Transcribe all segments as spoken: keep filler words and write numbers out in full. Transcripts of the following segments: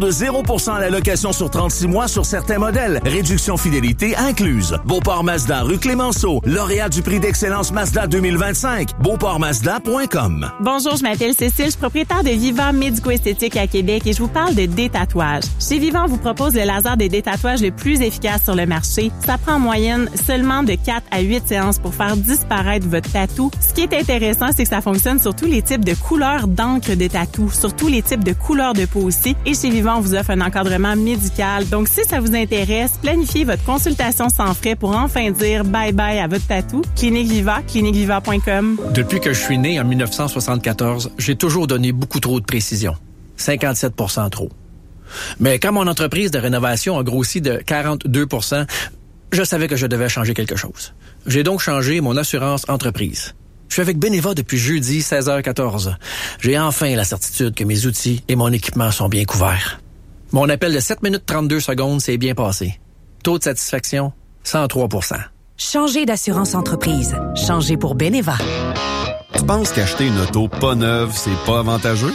zéro pour cent à la location sur trente-six mois sur certains modèles. Réduction fidélité incluse. Beauport Mazda, rue Clémenceau. Lauréat du prix d'excellence Mazda deux mille vingt-cinq. beauport mazda point com. Bonjour, je m'appelle Cécile, je suis propriétaire de Vivant Médico-Esthétique à Québec et je vous parle de détatouage. Chez Vivant, on vous propose le laser de détatouage le plus efficace sur le marché. Ça prend en moyenne seulement de quatre à huit séances pour faire disparaître votre tatou. Ce qui est intéressant, c'est que ça fonctionne sur tous les types de couleurs d'encre de tatou, sur tous les types de couleurs de peau aussi. Et chez Vivant, on vous offre un encadrement médical. Donc, si ça vous intéresse, planifiez votre consultation sans frais pour enfin dire bye-bye à votre tatou. Clinique Viva, clinique viva point com. Depuis que je suis né en dix-neuf cent soixante-quatorze, j'ai toujours donné beaucoup trop de précision. cinquante-sept pour cent trop. Mais quand mon entreprise de rénovation a grossi de quarante-deux pour cent, je savais que je devais changer quelque chose. J'ai donc changé mon assurance entreprise. Je suis avec Beneva depuis jeudi seize heures quatorze. J'ai enfin la certitude que mes outils et mon équipement sont bien couverts. Mon appel de sept minutes trente-deux secondes s'est bien passé. Taux de satisfaction, cent trois pour cent. Changez d'assurance entreprise. Changez pour Beneva. Tu penses qu'acheter une auto pas neuve, c'est pas avantageux?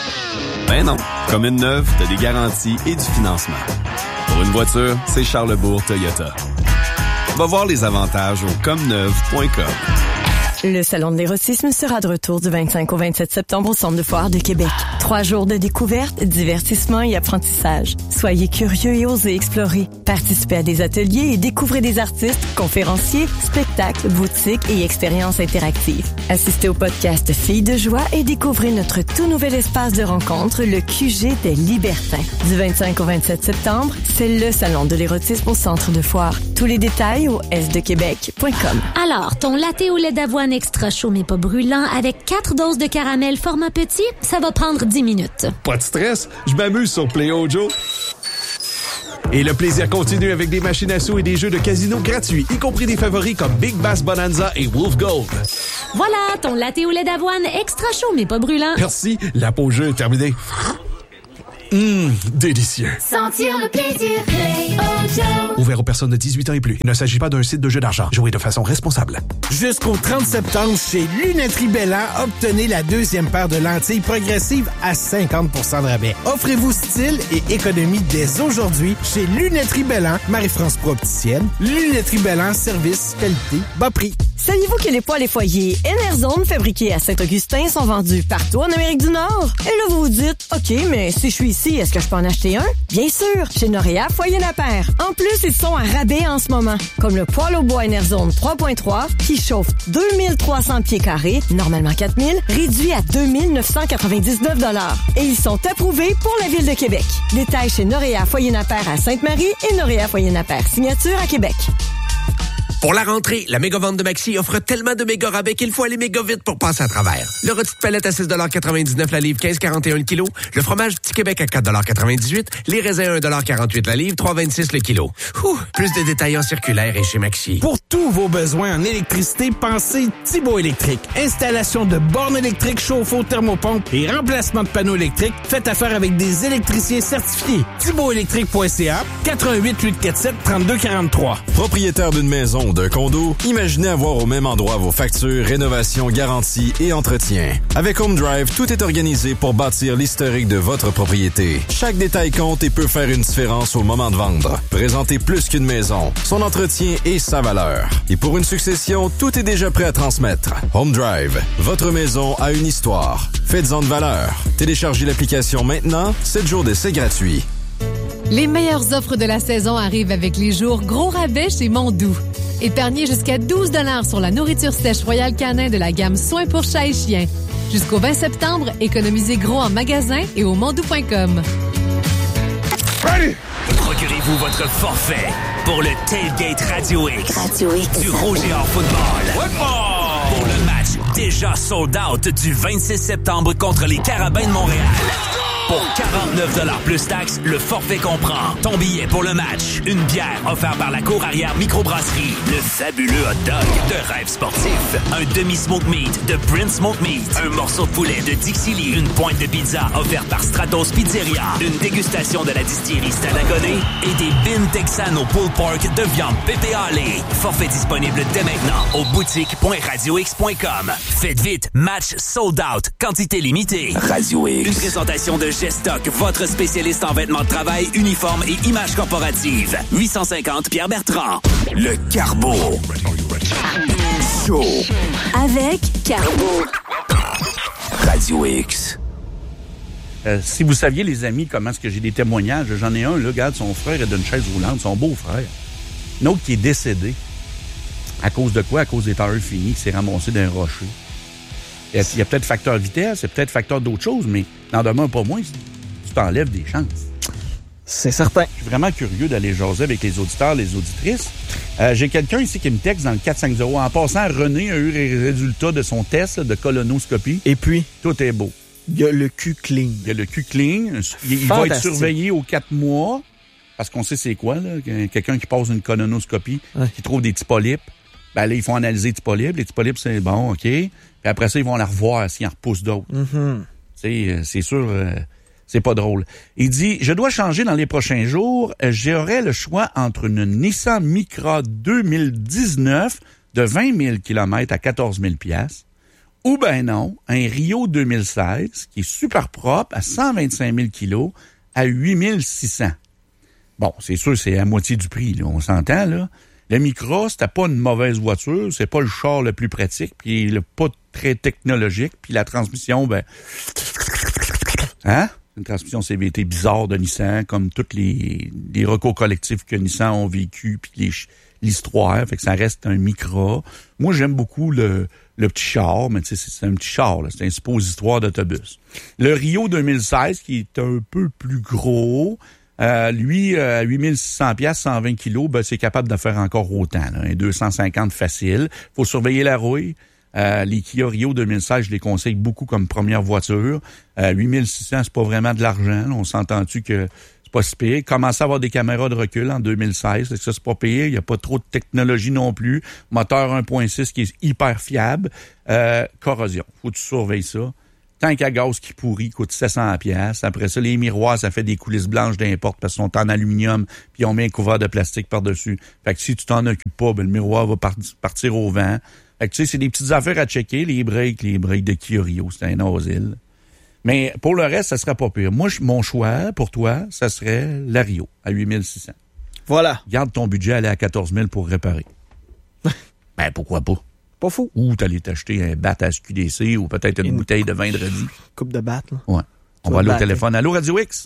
Ben non. Comme une neuve, t'as des garanties et du financement. Pour une voiture, c'est Charlesbourg Toyota. Va voir les avantages au comme neuve point com. Le Salon de l'érotisme sera de retour du vingt-cinq au vingt-sept septembre au Centre de foire de Québec. Trois jours de découverte, divertissement et apprentissage. Soyez curieux et osez explorer. Participez à des ateliers et découvrez des artistes, conférenciers, spectacles, boutiques et expériences interactives. Assistez au podcast Filles de joie et découvrez notre tout nouvel espace de rencontre, le Q G des Libertins. Du vingt-cinq au vingt-sept septembre, c'est le Salon de l'érotisme au Centre de foire. Tous les détails au s de québec point com. Alors, ton latte au lait d'avoine extra chaud mais pas brûlant avec quatre doses de caramel format petit, ça va prendre dix minutes. Pas de stress, je m'amuse sur Play Ojo. Et le plaisir continue avec des machines à sous et des jeux de casino gratuits, y compris des favoris comme Big Bass Bonanza et Wolf Gold. Voilà, ton latte au lait d'avoine extra chaud mais pas brûlant. Merci, la pause jeu est terminée. Hum, délicieux. Sentir le plaisir, Play Ojo. Ouvert aux personnes de dix-huit ans et plus. Il ne s'agit pas d'un site de jeu d'argent. Jouez de façon responsable. Jusqu'au trente septembre, chez Lunetterie Belland, obtenez la deuxième paire de lentilles progressives à cinquante pour cent de rabais. Offrez-vous style et économie dès aujourd'hui chez Lunetterie Belland, Marie-France Pro opticienne. Lunetterie Belland, service, qualité, bas prix. Saviez-vous que les poêles et foyers Enerzone fabriqués à Saint-Augustin sont vendus partout en Amérique du Nord? Et là, vous vous dites, OK, mais si je suis ici, est-ce que je peux en acheter un? Bien sûr, chez Noréa Foyer Napère. En plus, ils sont à rabais en ce moment, comme le poêle au bois Enerzone trois point trois qui chauffe deux mille trois cents pieds carrés, normalement quatre mille, réduit à deux mille neuf cent quatre-vingt-dix-neuf dollars. Et ils sont approuvés pour la Ville de Québec. Détails chez Noréa Foyer Napère à Sainte-Marie et Noréa Foyer Napère Signature à Québec. Pour la rentrée, la méga vente de Maxi offre tellement de méga rabais qu'il faut aller méga vite pour passer à travers. Le rôti de palette à six quatre-vingt-dix-neuf la livre, quinze quarante et un le kilo. Le fromage Petit Québec à quatre quatre-vingt-dix-huit. Les raisins un quarante-huit la livre, trois vingt-six le kilo. Ouh, plus de détails en circulaire et chez Maxi. Pour tous vos besoins en électricité, pensez Thibaut Électrique. Installation de bornes électriques, chauffe-eau, thermopompe et remplacement de panneaux électriques. Faites affaire avec des électriciens certifiés. thibaut électrique point c a, quatre un huit, huit quatre sept, trois deux quatre trois. Propriétaire d'une maison ou d'un condo, imaginez avoir au même endroit vos factures, rénovation, garantie et entretien. Avec Home Drive, tout est organisé pour bâtir l'historique de votre propriété. Chaque détail compte et peut faire une différence au moment de vendre. Présentez plus qu'une maison, son entretien et sa valeur. Et pour une succession, tout est déjà prêt à transmettre. Home Drive, votre maison a une histoire. Faites-en de valeur. Téléchargez l'application maintenant, sept jours d'essai gratuit. Les meilleures offres de la saison arrivent avec les jours gros rabais chez Mondou. Épargnez jusqu'à douze dollars sur la nourriture sèche Royal Canin de la gamme Soins pour chat et chien. Jusqu'au vingt septembre, économisez gros en magasin et au mondou point com. Ready? Procurez-vous votre forfait pour le Tailgate Radio X, Radio X. Du Rouge et Or Football. Football. Pour le match déjà sold out du vingt-six septembre contre les Carabins de Montréal. Pour quarante-neuf dollars plus taxes, le forfait comprend ton billet pour le match, une bière offerte par la cour arrière microbrasserie, le fabuleux hot dog de Rêve Sportif, un demi-smoke meat de Prince Smoke Meat, un morceau de poulet de Dixie Lee, une pointe de pizza offerte par Stratos Pizzeria, une dégustation de la distillerie Stadagoné et des bins texano pulled pork de viande pépéalée. Forfait disponible dès maintenant au boutique point radio x point com. Faites vite, match sold out, quantité limitée. Radio X. Une présentation de Majestoc, votre spécialiste en vêtements de travail, uniformes et images corporatives. huit cent cinquante Pierre Bertrand. Le Carbo. Show. Avec Carbo. Radio X. Euh, si vous saviez, les amis, comment est-ce que j'ai des témoignages, j'en ai un, là, regarde, son frère est d'une chaise roulante, son beau-frère. Un autre qui est décédé. À cause de quoi? À cause des tailleurs finis qui s'est ramassé d'un rocher. Il y a peut-être facteur vitesse, il y a peut-être facteur d'autres choses, mais n'en demeure pas moins, tu t'enlèves des chances. C'est certain. Je suis vraiment curieux d'aller jaser avec les auditeurs, les auditrices. Euh, j'ai quelqu'un ici qui me texte dans le quatre cinq zéro. En passant, René a eu les résultats de son test là, de colonoscopie. Et puis? Tout est beau. Il y a le cul clean. Il y a le cul clean. Il, il va être surveillé aux quatre mois, parce qu'on sait c'est quoi, là, quelqu'un qui passe une colonoscopie, ouais. qui trouve des petits polypes. Ben là, ils font analyser les petits polypes. Les petits polypes, c'est bon, OK. Puis après ça, ils vont la revoir s'ils en repoussent d'autres. Mm-hmm. C'est, c'est sûr, euh, c'est pas drôle. Il dit, je dois changer dans les prochains jours. J'aurai le choix entre une Nissan Micra deux mille dix-neuf de vingt mille kilomètres à quatorze mille piastres ou ben non, un Rio deux mille seize qui est super propre à cent vingt-cinq mille kilos à huit mille six cents. Bon, c'est sûr, c'est à moitié du prix, là, on s'entend, là. Le Micra, c'était pas une mauvaise voiture, c'est pas le char le plus pratique, puis il est pas très technologique, puis la transmission, ben... Hein? Une transmission C V T bizarre de Nissan, comme tous les, les recours collectifs que Nissan ont vécu, puis les, l'histoire, fait que ça reste un Micra. Moi, j'aime beaucoup le, le petit char, mais tu sais, c'est, c'est un petit char, là, c'est un suppositoire d'autobus. Le Rio deux mille seize, qui est un peu plus gros... Euh, lui, à euh, huit mille six cents piastres, cent vingt kilos, ben, c'est capable de faire encore autant, là, un deux cent cinquante facile. Faut surveiller la rouille. Euh, les Kia Rio deux mille seize, je les conseille beaucoup comme première voiture. Euh, huit mille six cents, c'est pas vraiment de l'argent. Là. On s'entend-tu que c'est pas si pire. Commencer à avoir des caméras de recul en deux mille seize, ça, c'est pas pire. Il n'y a pas trop de technologie non plus. Moteur un point six qui est hyper fiable. Euh, corrosion. Faut que tu surveilles ça. Tank à gaz qui pourrit coûte sept cents piastres. Après ça, les miroirs, ça fait des coulisses blanches d'importe parce qu'ils sont en aluminium puis on met un couvert de plastique par-dessus. Fait que si tu t'en occupes pas, ben, le miroir va part- partir au vent. Fait que tu sais, c'est des petites affaires à checker. Les breaks, les breaks de Kia Rio, c'est un asile. Mais pour le reste, ça serait pas pire. Moi, mon choix, pour toi, ça serait la Rio, à huit mille six cents. Voilà. Garde ton budget, aller à quatorze mille pour réparer. Ben, pourquoi pas? Pas fou. Ou t'allais t'acheter un bat à S Q D C ou peut-être une, une bouteille de vendredi. Coupe de bat, là. Ouais. On va aller au téléphone. Allô, Radio X?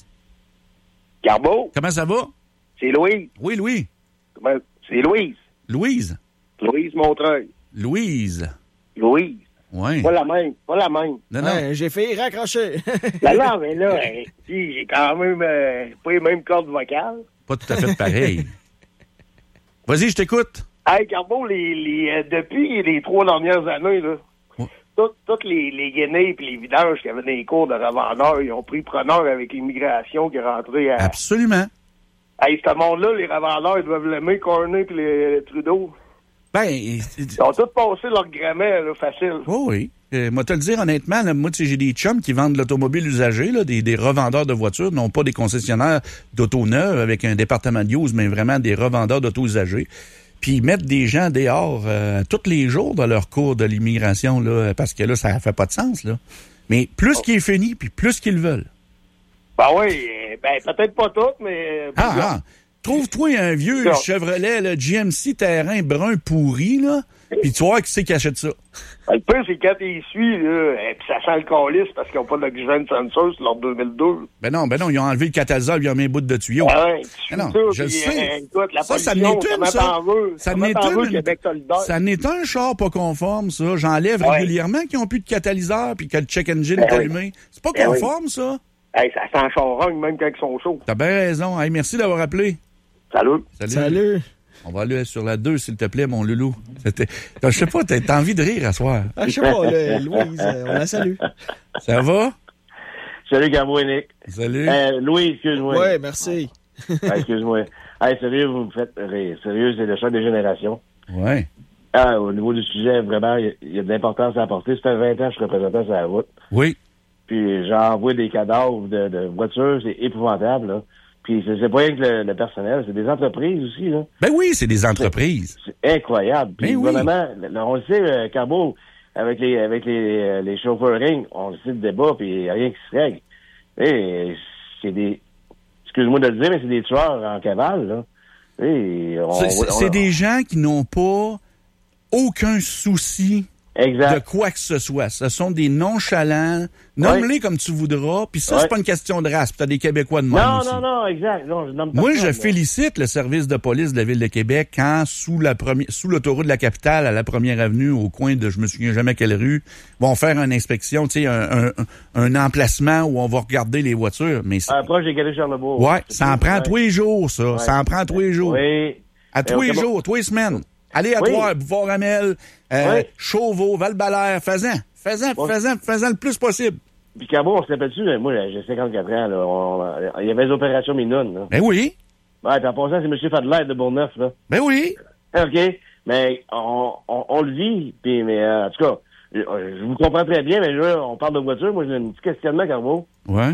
Carbo? Comment ça va? C'est Louis. Oui, Louis. Comment? C'est Louise. Louise? Louise Montreuil. Louise. Louise. Oui. Pas la même. Pas la même. Non, non. Ouais, j'ai fait raccrocher. là, là, mais là, hein, si, j'ai quand même euh, pas les mêmes cordes vocales. Pas tout à fait pareil. Vas-y, je t'écoute. Hey, Carbo, les, les, euh, depuis les trois dernières années, là, ouais. toutes, toutes les, les guenilles et les vidanges qui avaient dans les cours de revendeurs, ils ont pris preneur avec l'immigration qui est rentrée à... Absolument. Hey, ce monde-là, les revendeurs, ils doivent l'aimer, Cornet et les, les Trudeau. Ben... Ils ont tous passé leur grammaire, là, facile. Oh oui. Euh, moi, te le dire honnêtement, là, moi, tu sais, j'ai des chums qui vendent de l'automobile usagée, là, des, des revendeurs de voitures, non pas des concessionnaires d'auto neuves avec un département de use, mais vraiment des revendeurs d'auto usagés. Puis ils mettent des gens dehors euh, tous les jours dans leur cours de l'immigration, là, parce que là, ça fait pas de sens, là. Mais plus oh. qu'il est fini, puis plus qu'ils veulent. Ben oui, ben peut-être pas tout, mais... Ah, ah. Trouve-toi un vieux non. Chevrolet, là, G M C terrain brun pourri, là, puis tu vois qui c'est qui achète ça. Ben, le pire, c'est quand ils suivent, là, puis ça sent le calice parce qu'ils n'ont pas d'oxygène sensor sur leur deux mille deux. Ben non, ben non, ils ont enlevé le catalyseur, ils ont mis un bout de tuyau. Ah ouais, ben non, ça, je puis, sais. Euh, écoute, la ça, ça n'est une, ça. Ça n'est une, ça n'est un char pas conforme, ça. J'enlève ouais. régulièrement qu'ils n'ont plus de catalyseur puis que le check engine ben est oui. allumé. C'est pas ben conforme, oui. ça. Hey, ça sent charogne même quand ils sont chauds. T'as bien raison. Hey, merci d'avoir appelé. Salut. Salut. Salut. On va aller sur la deux, s'il te plaît, mon loulou. C'était... Je sais pas, t'as, t'as envie de rire à soir. Ah, je sais pas, le, Louise, on la salue. Ça va? Salut, Gabo et Nick. Salut. Euh, Louis, excuse-moi. Oui, merci. ah, excuse-moi. Hey, sérieux, vous me faites rire. Sérieux, c'est le choc des générations. Oui. Ah, au niveau du sujet, vraiment, il y, y a de l'importance à apporter. Ça fait vingt ans que je suis représentant sur la route. Oui. Puis j'envoie des cadavres de, de voitures, c'est épouvantable, là. Puis c'est, c'est pas rien que le, le personnel, c'est des entreprises aussi, là. Ben oui, c'est des entreprises. C'est, c'est incroyable. Puis ben le gouvernement, oui. on le sait, euh, Carbo, avec les avec les, les chauffeurs ring, on le sait le débat, puis il n'y a rien qui se règle. Et c'est des... Excuse-moi de le dire, mais c'est des tueurs en cavale, là. Et on, c'est, c'est, on, c'est des gens qui n'ont pas aucun souci exact. de quoi que ce soit. Ce sont des nonchalants. Nomme-les ouais. comme tu voudras. Puis ça, ouais. c'est pas une question de race. Puis t'as des Québécois de même non, aussi. Non, non, non, exact. Non, je nomme Moi, personne, je félicite le service de police de la Ville de Québec quand, sous la première, sous l'autoroute de la capitale, à la première avenue, au coin de je me souviens jamais quelle rue, vont faire une inspection, tu sais, un, un, un emplacement où on va regarder les voitures. Mais ah, proche des Galeries Charlebourg. Ouais, ça en prend ouais. tous les jours, ça. Ouais. Ça en prend tous les jours. Oui. À tous les jours, tous les semaines. Allez à oui. Trois, Bouvard-Ramel, euh, oui. Chauveau, Val-Balaire, Faisan. Faisan, oui. Faisan, Faisan le plus possible. Puis Cabo, on se rappelle-tu, moi, j'ai cinquante-quatre ans, là, on, il y avait des opérations Minoune, là. Ben oui. Ouais, t'en passant, c'est M. Fadler de Bourgneuf, là. Ben oui. OK. Mais on, on, on le vit, puis, mais, euh, en tout cas, je, je vous comprends très bien, mais là, on parle de voiture. Moi, j'ai un petit questionnement, Carbo. Ouais.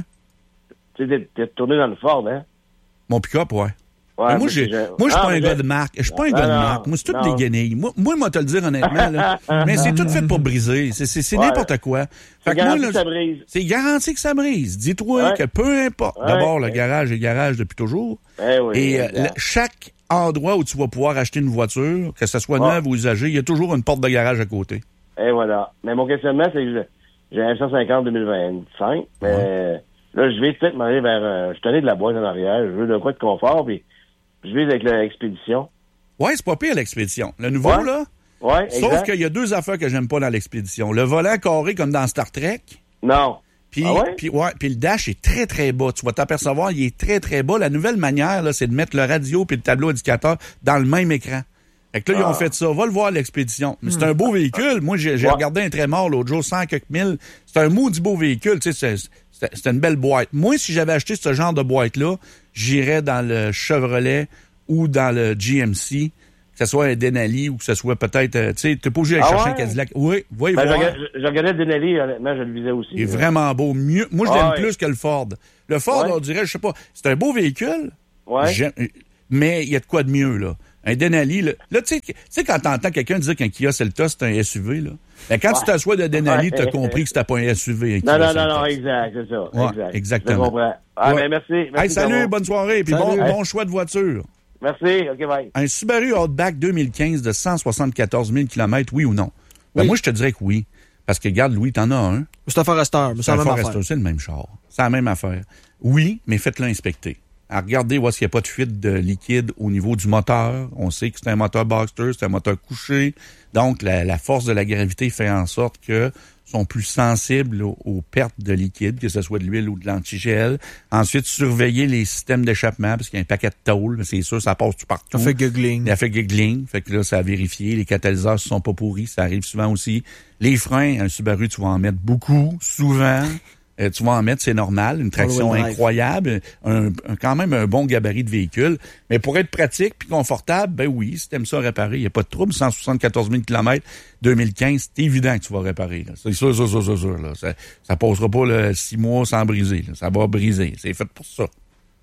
Tu sais, t'es tourné dans le Ford, hein? Mon pick-up, ouais. Ouais, moi, j'ai, moi, je suis ah, pas un gars de marque. Je suis pas un non, gars de non, marque. Moi, c'est toutes des guenilles. Moi, moi, moi, te le dire honnêtement, là. Mais c'est tout fait pour briser. C'est, c'est, c'est ouais, n'importe quoi. C'est fait garanti que moi, là, que ça brise. C'est garanti que ça brise. Dis-toi ouais. que peu importe. Ouais. D'abord, le garage est garage depuis toujours. Eh oui, Et euh, le, chaque endroit où tu vas pouvoir acheter une voiture, que ce soit ouais. neuve ou usagée, il y a toujours une porte de garage à côté. Et voilà. Mais mon questionnement, c'est que j'ai un F cent cinquante deux mille vingt-cinq. Mais ouais. là, je vais peut-être m'en aller vers... Euh, je suis tanné de la boîte en arrière. Je veux de quoi de confort, puis... Je vis avec l'expédition. Ouais, c'est pas pire, l'expédition. Le nouveau, ouais. là. Ouais, Sauf exact. qu'il y a deux affaires que j'aime pas dans l'expédition. Le volant carré comme dans Star Trek. Non. Puis, ah ouais? puis, ouais, puis le dash est très, très bas. Tu vas t'apercevoir, il est très, très bas. La nouvelle manière, là, c'est de mettre le radio puis le tableau indicateur dans le même écran. Fait que là, ah. ils ont fait ça. Va le voir, l'expédition. Mais c'est un beau véhicule. Moi, j'ai, j'ai ouais. regardé un Trémor l'autre jour, cent quelques mille. C'est un maudit beau véhicule. Tu sais, c'est, c'est, c'est une belle boîte. Moi, si j'avais acheté ce genre de boîte-là, j'irais dans le Chevrolet ou dans le G M C, que ce soit un Denali ou que ce soit peut-être... Euh, tu sais, t'es pas obligé d'aller ah chercher ouais? un Cadillac. Oui, oui, ben, voir. Je, je regardais le Denali, honnêtement, je le visais aussi. Il est vraiment beau. Mieux, moi, je ah l'aime ouais. plus que le Ford. Le Ford, ouais. on dirait, je sais pas, c'est un beau véhicule, ouais. mais il y a de quoi de mieux, là. Un Denali, là, là tu sais, quand t'entends quelqu'un dire qu'un Kia Celta, c'est un S U V, là, ben, quand ouais. tu t'assois de Denali, ouais. t'as compris que c'était pas un S U V. Non, non, non, non, exact, c'est ça. Ouais, exact. Exactement. Je comprends. Ah, ouais. ben, merci. merci hey, salut, Carbo. bonne soirée, puis bon, bon choix de voiture. Merci, OK, bye. Un Subaru Outback deux mille quinze de cent soixante-quatorze mille kilomètres, oui ou non? Ben, oui. Moi, je te dirais que oui. Parce que, regarde, Louis, t'en as un. C'est un Forester, mais c'est la même affaire. Forester, c'est le même char. C'est la même affaire. Oui, mais faites-le inspecter. Alors, regardez, voir s'il n'y a pas de fuite de liquide au niveau du moteur. On sait que c'est un moteur Boxster, c'est un moteur couché. Donc, la, la force de la gravité fait en sorte que sont plus sensibles aux, aux pertes de liquide, que ce soit de l'huile ou de l'antigel. Ensuite, surveiller les systèmes d'échappement, parce qu'il y a un paquet de tôle, mais c'est sûr, ça passe tout partout. Ça fait giggling. Ça fait giggling. Fait que là, ça a vérifié. Les catalyseurs ne sont pas pourris. Ça arrive souvent aussi. Les freins, un Subaru, tu vas en mettre beaucoup, souvent. Euh, tu vas en mettre, c'est normal, une traction incroyable, un, un, quand même un bon gabarit de véhicule. Mais pour être pratique puis confortable, ben oui, si t'aimes ça réparer, il n'y a pas de trouble. cent soixante-quatorze mille kilomètres, deux mille quinze, c'est évident que tu vas réparer. Là. C'est sûr, sûr, sûr, sûr, sûr. Là. Ça, ça passera pas là, six mois sans briser. Là. Ça va briser. C'est fait pour ça.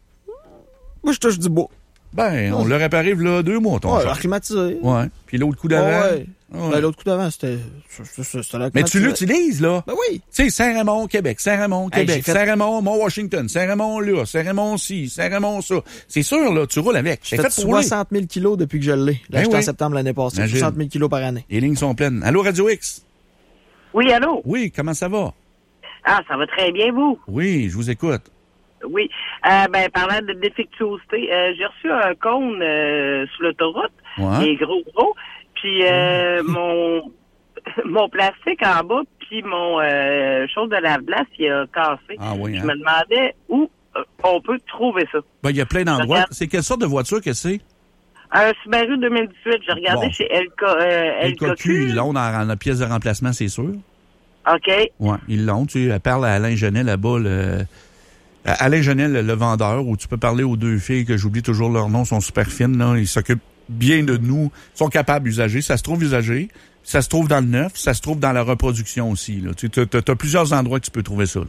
Moi, je touche du beau. Ben, on l'a réparé là deux mois, ton ouais, char. climatisé. Ouais. Puis l'autre coup d'avant. Ouais. Ouais. Ben, l'autre coup d'avant, c'était, c'était, c'était Mais tu l'utilises, là. Ben oui. Tu sais, Saint-Raymond, Québec, Saint-Raymond, Québec, hey, fait... Saint-Raymond, Mont-Washington, Saint-Raymond là, Saint-Raymond ci, Saint-Raymond ça. C'est sûr, là, tu roules avec. J'ai fait, fait soixante mille kilos depuis que je l'ai. Là, ben j'étais oui. en septembre l'année passée. Imagine. soixante mille kilos par année. Les lignes sont pleines. Allô, Radio X? Oui, allô? Oui, comment ça va? Ah, ça va très bien, vous? Oui, je vous écoute. Oui. Euh, ben, parlant de défectuosité, euh, j'ai reçu un cône euh, sur l'autoroute. Ouais. Il est gros, gros. Puis euh, mon mon plastique en bas, puis mon euh, chose de lave-glace, il a cassé. Ah oui, hein? Je me demandais où euh, on peut trouver ça. Ben, il y a plein d'endroits. Regarde... C'est quelle sorte de voiture que c'est? Un Subaru deux mille dix-huit. J'ai regardé bon. chez L K, euh, L K Q. Ils l'ont dans la pièce de remplacement, c'est sûr. OK. Oui, ils l'ont. Tu parles à Alain Genet là-bas, le... Alain Genet, le, le vendeur, où tu peux parler aux deux filles que j'oublie toujours leur nom, sont super fines, là. Ils s'occupent bien de nous, sont capables d'usager. Ça se trouve usagé, ça se trouve dans le neuf, ça se trouve dans la reproduction aussi, là. Tu as plusieurs endroits que tu peux trouver ça, là.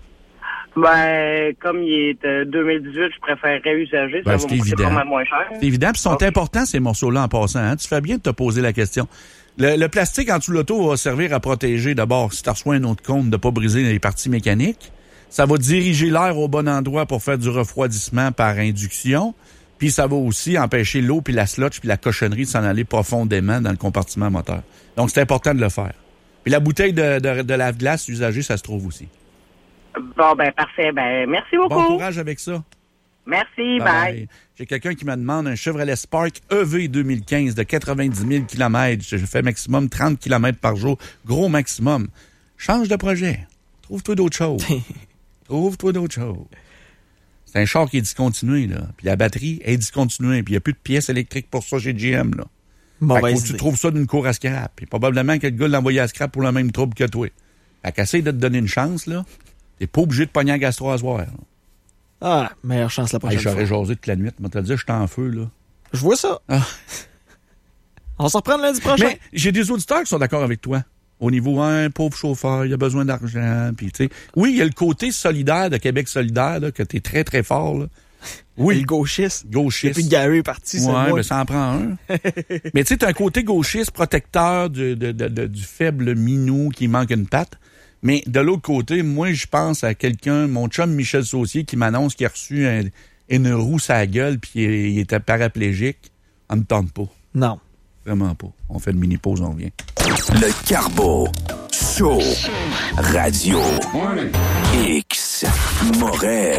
Ben, comme il est euh, deux mille dix-huit, je préférerais usager. Ben, ça va me coûter pas mal moins cher. C'est évident, puis ils sont okay. importants, ces morceaux-là, en passant. Hein? Tu fais bien de te poser la question. Le, le plastique en dessous de l'auto va servir à protéger, d'abord, si tu reçois un autre compte, de ne pas briser les parties mécaniques. Ça va diriger l'air au bon endroit pour faire du refroidissement par induction. Puis ça va aussi empêcher l'eau, puis la slotch, puis la cochonnerie de s'en aller profondément dans le compartiment moteur. Donc, c'est important de le faire. Puis la bouteille de, de, de lave-glace usagée, ça se trouve aussi. Bon, ben parfait. Ben merci beaucoup. Bon courage avec ça. Merci, bye. bye. J'ai quelqu'un qui me demande un Chevrolet Spark E V deux mille quinze de quatre-vingt-dix mille kilomètres. Je fais maximum trente kilomètres par jour. Gros maximum. Change de projet. Trouve-toi d'autres choses. Trouve-toi d'autres choses. C'est un char qui est discontinué, là. Puis la batterie est discontinuée. Puis il n'y a plus de pièces électriques pour ça chez G M, là. Bon, fait faut que tu trouves ça d'une cour à scrap. Puis probablement que le gars l'a envoyé à scrap pour le même trouble que toi. Fait qu'essaye de te donner une chance, là. T'es pas obligé de pogner un gastro-rasoir, là. Ah, meilleure chance la prochaine hey, j'aurais fois. J'aurais jasé toute la nuit. Moi, t'as dit, je suis en feu, là. Je vois ça. Ah. On s'en reprend lundi prochain. Mais j'ai des auditeurs qui sont d'accord avec toi. Au niveau un, pauvre chauffeur, il a besoin d'argent. Puis, tu sais, oui, il y a le côté solidaire de Québec solidaire, là, que t'es très, très fort, là. Oui. Le gauchiste. Gauchiste. Depuis que Gary est parti, c'est ouais, mais ça en prend un. Mais tu sais, t'as un côté gauchiste protecteur du, de, de, de, du faible minou qui manque une patte. Mais de l'autre côté, moi, je pense à quelqu'un, mon chum Michel Saucier, qui m'annonce qu'il a reçu un, une roue sur la gueule puis il, il était paraplégique. On ne me tente pas. Non. Vraiment pas. On fait une mini-pause, on revient. Le Carbo Show Radio X Moret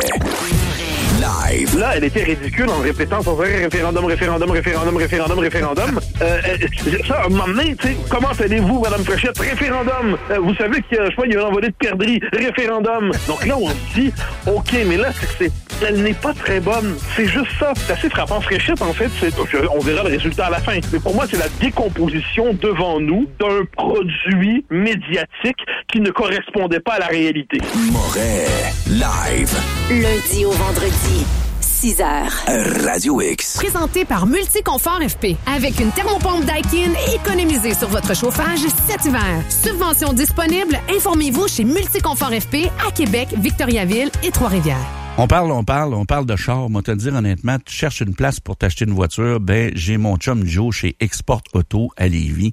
Live. Là, elle était ridicule en répétant sans arrêt référendum, référendum, référendum, référendum, référendum. Euh, ça, à un moment donné, tu sais, comment allez-vous, Madame Fréchette? Référendum. Euh, vous savez qu'il y a, je sais pas, il y a un envolé de perdrix. Référendum. Donc là, on se dit, OK, mais là, c'est que c'est, elle n'est pas très bonne. C'est juste ça. C'est assez frappant. Fréchette, en fait, c'est, on verra le résultat à la fin. Mais pour moi, c'est la décomposition devant nous d'un produit médiatique qui ne correspondait pas à la réalité. Moret Live. Lundi au vendredi, six heures. Radio X. Présenté par Multiconfort F P. Avec une thermopompe Daikin, économisez sur votre chauffage cet hiver. Subvention disponible, informez-vous chez Multiconfort F P à Québec, Victoriaville et Trois-Rivières. On parle, on parle, on parle de char. Moi, te dire honnêtement, tu cherches une place pour t'acheter une voiture, ben j'ai mon chum Joe chez Export Auto à Lévis.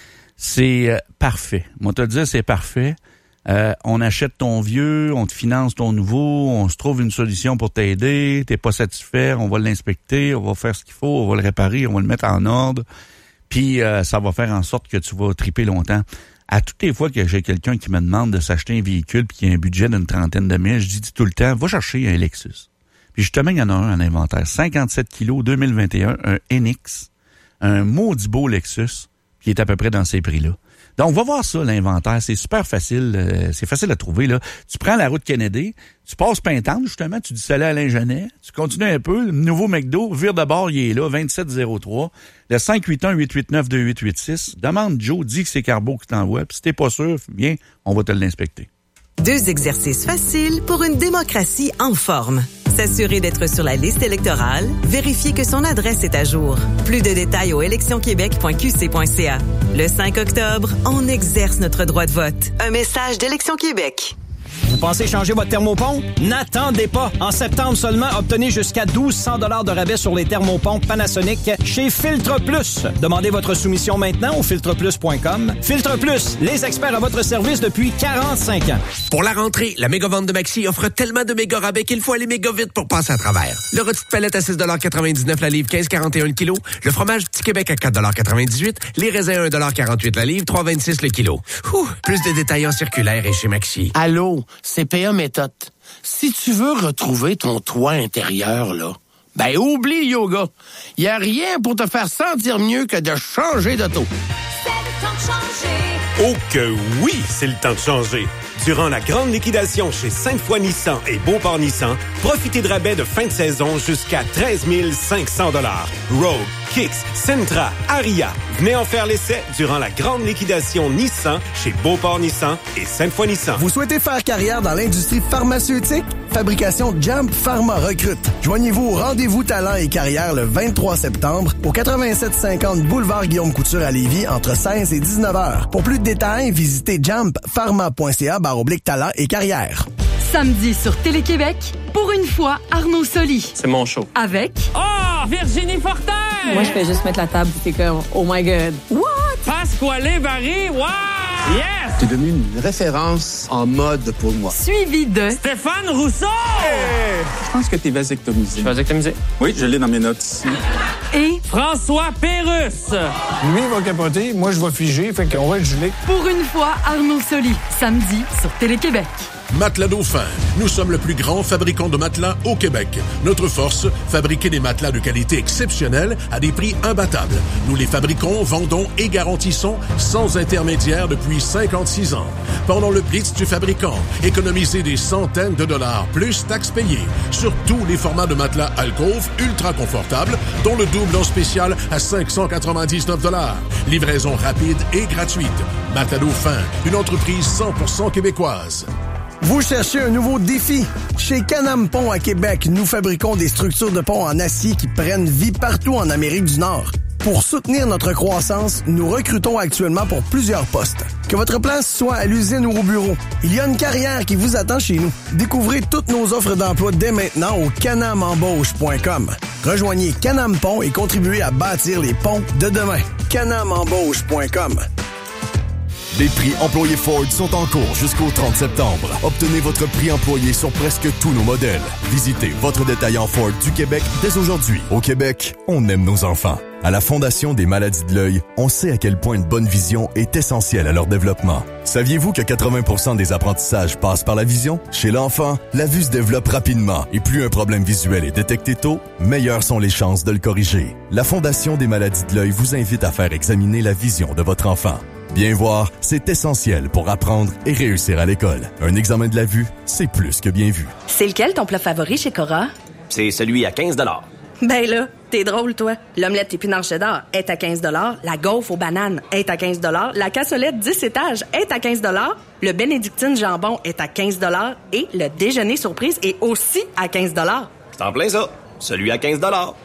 C'est euh, parfait. Moi, te dire, c'est parfait. Euh, on achète ton vieux, on te finance ton nouveau, on se trouve une solution pour t'aider. T'es pas satisfait, on va l'inspecter, on va faire ce qu'il faut, on va le réparer, on va le mettre en ordre. Puis euh, ça va faire en sorte que tu vas triper longtemps. À toutes les fois que j'ai quelqu'un qui me demande de s'acheter un véhicule puis qui a un budget d'une trentaine de mille, je dis tout le temps, va chercher un Lexus. Puis justement, il y en a un en inventaire. cinquante-sept kilos, deux mille vingt et un, un N X, un maudit beau Lexus, qui est à peu près dans ces prix-là. Donc, va voir ça, l'inventaire. C'est super facile. Euh, c'est facile à trouver, là. Tu prends la route Kennedy, tu passes Pintante, justement, tu dis salut à Alain Genet, tu continues un peu, le nouveau McDo, vire de bord, il est là, vingt-sept zéro trois, le cinq huit un, huit huit neuf, deux huit huit six. Demande Joe, dis que c'est Carbo qui t'envoie, puis si t'es pas sûr, viens, on va te l'inspecter. Deux exercices faciles pour une démocratie en forme. S'assurer d'être sur la liste électorale, vérifier que son adresse est à jour. Plus de détails au élections québec point q c point c a. Le cinq octobre, on exerce notre droit de vote. Un message d'Élections Québec. Vous pensez changer votre thermopompe? N'attendez pas! En septembre seulement, obtenez jusqu'à douze cents dollars de rabais sur les thermopompes Panasonic chez Filtre Plus. Demandez votre soumission maintenant au filtre plus point com. Filtre Plus, les experts à votre service depuis quarante-cinq ans. Pour la rentrée, la méga-vente de Maxi offre tellement de méga rabais qu'il faut aller méga vite pour passer à travers. Le rôti de palette à six quatre-vingt-dix-neuf la livre, quinze quarante et un le kilo. Le fromage Petit Québec à quatre quatre-vingt-dix-huit. Les raisins un quarante-huit la livre, trois vingt-six le kilo. Ouh, plus de détails en circulaire et chez Maxi. Allô? C P A Méthode. Si tu veux retrouver ton toit intérieur, là, ben oublie le yoga. Il n'y a rien pour te faire sentir mieux que de changer d'auto. C'est le temps de changer. Oh que oui, c'est le temps de changer. Durant la grande liquidation chez Sainte-Foy Nissan et Beauport Nissan, profitez de rabais de fin de saison jusqu'à treize mille cinq cents dollars. Rogue, Kicks, Sentra, Aria. Venez en faire l'essai durant la grande liquidation Nissan chez Beauport Nissan et Sainte-Foy Nissan. Vous souhaitez faire carrière dans l'industrie pharmaceutique? Fabrication Jump Pharma recrute. Joignez-vous au rendez-vous talent et carrière le vingt-trois septembre au quatre-vingt-sept cinquante boulevard Guillaume Couture à Lévis entre seize et dix-neuf heures. Pour plus de détails, visitez jump pharma point c a barre oblique talent et carrière. Samedi sur Télé-Québec, pour une fois, Arnaud Soli. C'est mon show. Avec... Oh, Virginie Fortin! Moi, je fais juste mettre la table, c'est comme, oh my God. What? Pasquale Barry, wow! Yes! T'es devenu une référence en mode pour moi. Suivi de Stéphane Rousseau! Hey! Je pense que t'es vasectomisé. Vasectomisé? Oui, je l'ai dans mes notes ici. et François Pérusse! Lui, il va capoter, moi, je vais figer, fait qu'on va être gelé. Pour une fois, Arnaud Soli, samedi sur Télé-Québec. Matelas Dauphin. Nous sommes le plus grand fabricant de matelas au Québec. Notre force, fabriquer des matelas de qualité exceptionnelle à des prix imbattables. Nous les fabriquons, vendons et garantissons sans intermédiaire depuis cinquante-six ans. Pendant le Blitz du fabricant, économisez des centaines de dollars plus taxes payées sur tous les formats de matelas Alcove ultra confortables, dont le double en spécial à cinq cent quatre-vingt-dix-neuf dollars. Livraison rapide et gratuite. Matelas Dauphin, une entreprise cent pour cent québécoise. Vous cherchez un nouveau défi? Chez Can-Am Pont à Québec, nous fabriquons des structures de pont en acier qui prennent vie partout en Amérique du Nord. Pour soutenir notre croissance, nous recrutons actuellement pour plusieurs postes. Que votre place soit à l'usine ou au bureau, il y a une carrière qui vous attend chez nous. Découvrez toutes nos offres d'emploi dès maintenant au canam embauche point com. Rejoignez Can-Am Pont et contribuez à bâtir les ponts de demain. canam embauche point com. Les prix employés Ford sont en cours jusqu'au trente septembre. Obtenez votre prix employé sur presque tous nos modèles. Visitez votre détaillant Ford du Québec dès aujourd'hui. Au Québec, on aime nos enfants. À la Fondation des maladies de l'œil, on sait à quel point une bonne vision est essentielle à leur développement. Saviez-vous que quatre-vingts pour cent des apprentissages passent par la vision? Chez l'enfant, la vue se développe rapidement et plus un problème visuel est détecté tôt, meilleures sont les chances de le corriger. La Fondation des maladies de l'œil vous invite à faire examiner la vision de votre enfant. Bien voir, c'est essentiel pour apprendre et réussir à l'école. Un examen de la vue, c'est plus que bien vu. C'est lequel ton plat favori chez Cora? C'est celui à quinze dollars. Ben là, t'es drôle, toi. L'omelette épinards cheddar est à quinze dollars. La gaufre aux bananes est à quinze dollars. La cassolette dix étages est à quinze dollars. Le bénédictine jambon est à quinze dollars. Et le déjeuner surprise est aussi à quinze dollars. C'est en plein ça. Celui à quinze dollars.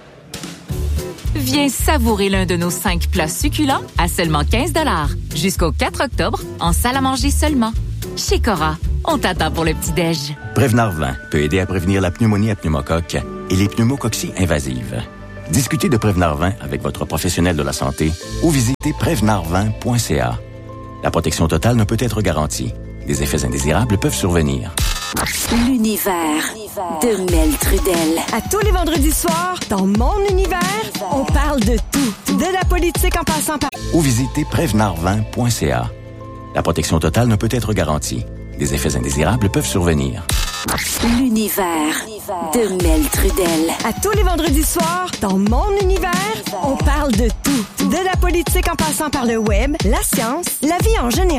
Viens savourer l'un de nos cinq plats succulents à seulement quinze dollars. Jusqu'au quatre octobre, en salle à manger seulement. Chez Cora, on t'attend pour le petit-déj. Prévenard vingt peut aider à prévenir la pneumonie à pneumocoque et les pneumococcies invasives. Discutez de Prévenard vingt avec votre professionnel de la santé ou visitez prévenard vingt point c a. La protection totale ne peut être garantie. Des effets indésirables peuvent survenir. L'univers de Mel Trudel. À tous les vendredis soirs, dans mon univers, on parle de tout. De la politique en passant par... Ou visitez prévenard vingt point c a. La protection totale ne peut être garantie. Des effets indésirables peuvent survenir. L'univers de Mel Trudel. À tous les vendredis soirs, dans mon univers, on parle de tout. De la politique en passant par le web, la science, la vie en général.